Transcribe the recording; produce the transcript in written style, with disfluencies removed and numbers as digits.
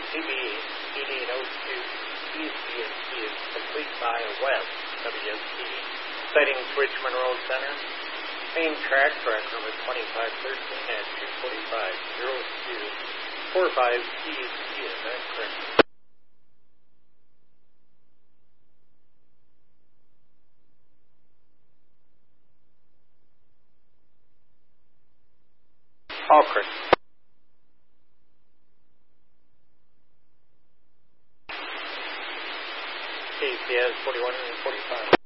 CB 8802 ECST is complete mile west, WST. Sighting Richmond Road Center. Main track number 2513 at 245-0245 EST. Is that correct? All correct. KCS 41 and 45.